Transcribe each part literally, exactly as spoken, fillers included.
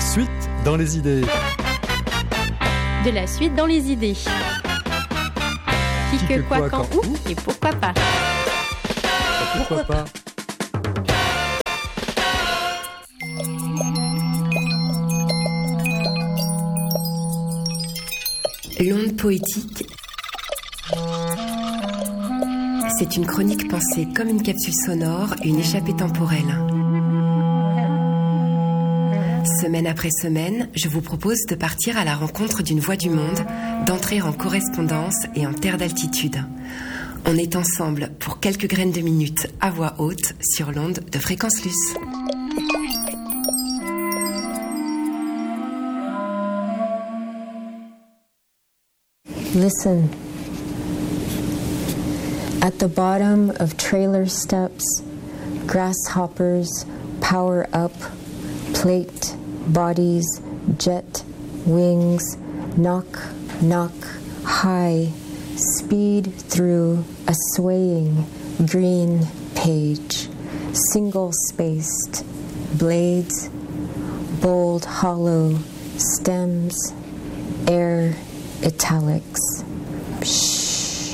suite dans les idées. De la suite dans les idées. Qui, Qui que, que quoi, quoi, quand, quand, où et pourquoi pas. Pourquoi pas? L'onde poétique, c'est une chronique pensée comme une capsule sonore, une échappée temporelle. Semaine après semaine, je vous propose de partir à la rencontre d'une voix du monde, d'entrer en correspondance et en terre d'altitude. On est ensemble pour quelques graines de minutes à voix haute sur l'onde de Fréquence Luce. Listen. At the bottom of trailer steps, grasshoppers power up, plate, bodies, jet, wings, knock, knock, high, speed through a swaying green page, single-spaced, blades, bold hollow, stems, air, italics. Psh.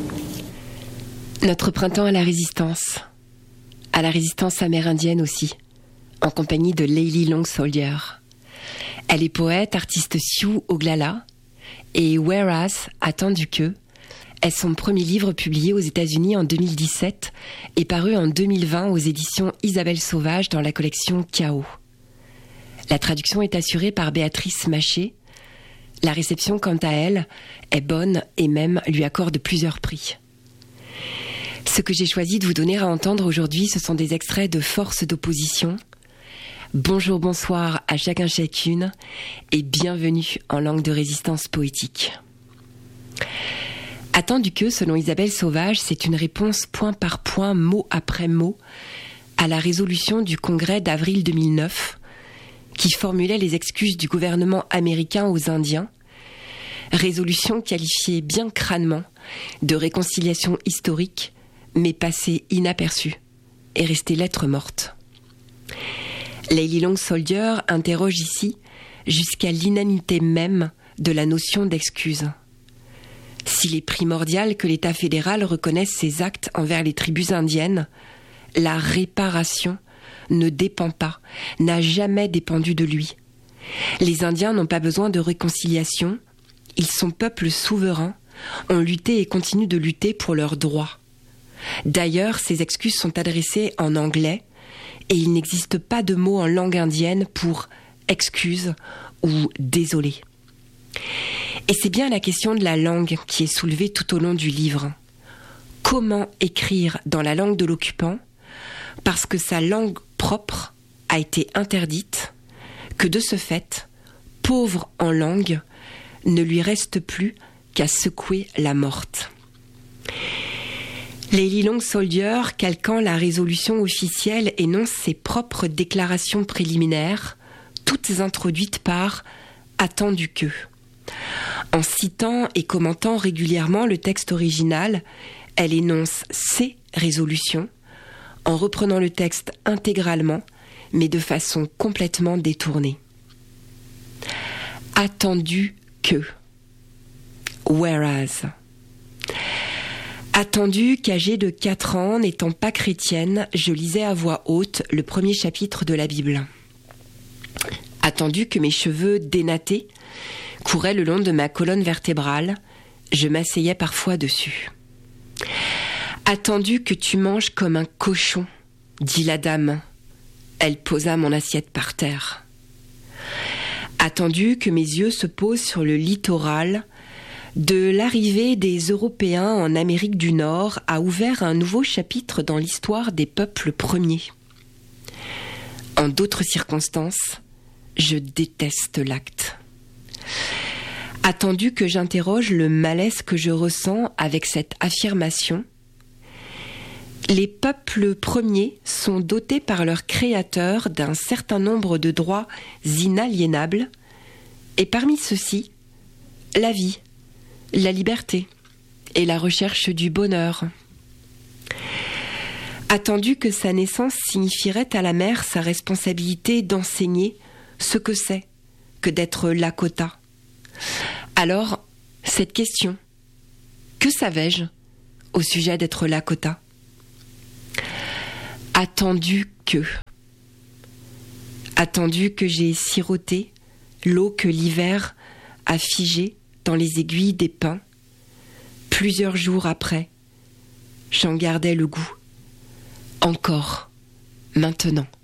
Notre printemps à la résistance, à la résistance amérindienne aussi, en compagnie de Layli Long Soldier. Elle est poète, artiste sioux Oglala, et Whereas, Attendu que, est son premier livre publié aux États-Unis en deux mille dix-sept et paru en deux mille vingt aux éditions Isabelle Sauvage dans la collection Chaos. La traduction est assurée par Béatrice Maché. La réception, quant à elle, est bonne et même lui accorde plusieurs prix. Ce que j'ai choisi de vous donner à entendre aujourd'hui, ce sont des extraits de Force d'opposition. Bonjour, bonsoir à chacun chacune et bienvenue en langue de résistance poétique. Attendu que, selon Isabelle Sauvage, c'est une réponse point par point, mot après mot, à la résolution du Congrès d'avril deux mille neuf, qui formulait les excuses du gouvernement américain aux Indiens, résolution qualifiée bien crânement de réconciliation historique, mais passée inaperçue et restée lettre morte. Layli Long Soldier interroge ici jusqu'à l'inanité même de la notion d'excuse. S'il est primordial que l'État fédéral reconnaisse ses actes envers les tribus indiennes, la réparation ne dépend pas, n'a jamais dépendu de lui. Les Indiens n'ont pas besoin de réconciliation, ils sont peuples souverains, ont lutté et continuent de lutter pour leurs droits. D'ailleurs, ces excuses sont adressées en anglais et il n'existe pas de mot en langue indienne pour excuse ou désolé. Et c'est bien la question de la langue qui est soulevée tout au long du livre. Comment écrire dans la langue de l'occupant parce que sa langue propre a été interdite, que de ce fait, pauvre en langue, ne lui reste plus qu'à secouer la morte. Layli Long Soldier, calquant la résolution officielle, énonce ses propres déclarations préliminaires, toutes introduites par « attendu que ». En citant et commentant régulièrement le texte original, elle énonce ses résolutions, en reprenant le texte intégralement, mais de façon complètement détournée. Attendu que. Whereas. Attendu qu'âgée de quatre ans, n'étant pas chrétienne, je lisais à voix haute le premier chapitre de la Bible. Attendu que mes cheveux dénattés couraient le long de ma colonne vertébrale, je m'asseyais parfois dessus. Attendu que tu manges comme un cochon, dit la dame. Elle posa mon assiette par terre. Attendu que mes yeux se posent sur le littoral, de l'arrivée des Européens en Amérique du Nord a ouvert un nouveau chapitre dans l'histoire des peuples premiers. En d'autres circonstances, je déteste l'acte. Attendu que j'interroge le malaise que je ressens avec cette affirmation, les peuples premiers sont dotés par leur créateur d'un certain nombre de droits inaliénables, et parmi ceux-ci, la vie, la liberté et la recherche du bonheur. Attendu que sa naissance signifierait à la mère sa responsabilité d'enseigner ce que c'est que d'être Lakota. Alors, cette question, que savais-je au sujet d'être Lakota ? Attendu que... Attendu que j'ai siroté l'eau que l'hiver a figée dans les aiguilles des pins. Plusieurs jours après, j'en gardais le goût. Encore, maintenant.